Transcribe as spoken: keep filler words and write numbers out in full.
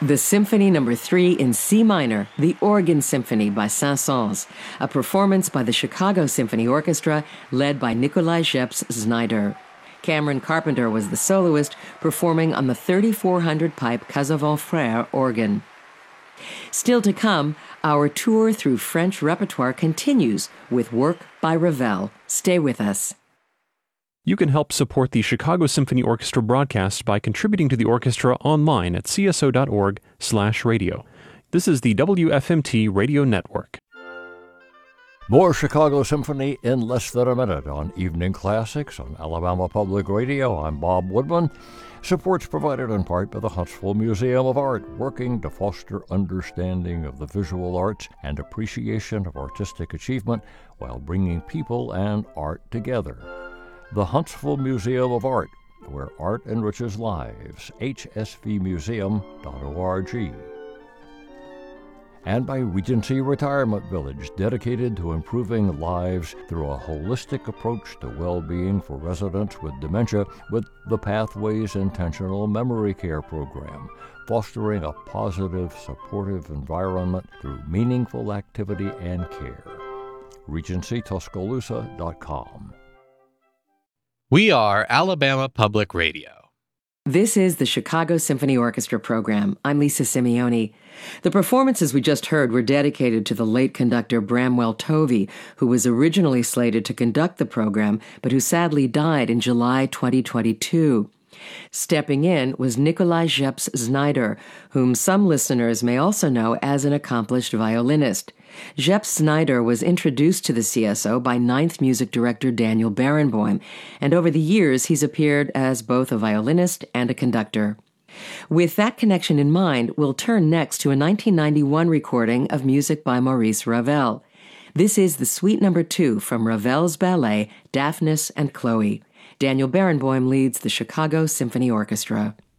The Symphony Number three in C minor, the Organ Symphony by Saint-Saëns, a performance by the Chicago Symphony Orchestra led by Nikolai Gepes-Znaider. Cameron Carpenter was the soloist, performing on the thirty-four hundred pipe Casavant Frères organ. Still to come, our tour through French repertoire continues with work by Ravel. Stay with us. You can help support the Chicago Symphony Orchestra broadcast by contributing to the orchestra online at c s o dot org slash radio. This is the W F M T Radio Network. More Chicago Symphony in less than a minute on Evening Classics on Alabama Public Radio. I'm Bob Woodman. Support's provided in part by the Huntsville Museum of Art, working to foster understanding of the visual arts and appreciation of artistic achievement while bringing people and art together. The Huntsville Museum of Art, where art enriches lives, h s v museum dot org. And by Regency Retirement Village, dedicated to improving lives through a holistic approach to well-being for residents with dementia with the Pathways Intentional Memory Care Program, fostering a positive, supportive environment through meaningful activity and care. Regency Tuscaloosa dot com. We are Alabama Public Radio. This is the Chicago Symphony Orchestra program. I'm Lisa Simeone. The performances we just heard were dedicated to the late conductor Bramwell Tovey, who was originally slated to conduct the program, but who sadly died in July twenty twenty-two. Stepping in was Nikolai Gepes-Znaider, whom some listeners may also know as an accomplished violinist. Gepes-Znaider was introduced to the C S O by Ninth music director Daniel Barenboim, and over the years he's appeared as both a violinist and a conductor. With that connection in mind, we'll turn next to a nineteen ninety-one recording of music by Maurice Ravel. This is the Suite Number two from Ravel's ballet, Daphnis and Chloe. Daniel Barenboim leads the Chicago Symphony Orchestra.